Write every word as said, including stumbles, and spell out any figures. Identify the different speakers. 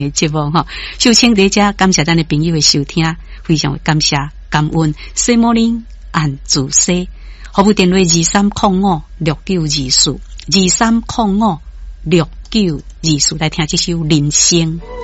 Speaker 1: 节目哈，就请大家感谢咱的朋友的收听，非常感谢感恩。西摩林按自西，服务电话二三零五六九二四二三零五六九二四来听这首《人生》。